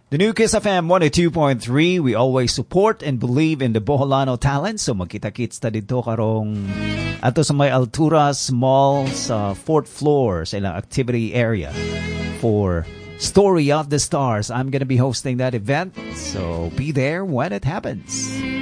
The new Kiss FM 102.3, we always support and believe in the Boholano talent. So magkita-kits ta dito karong ato sa may Alturas Mall sa 4th floor sa ilang activity area for Story of the Stars. I'm gonna be hosting that event, so be there when it happens.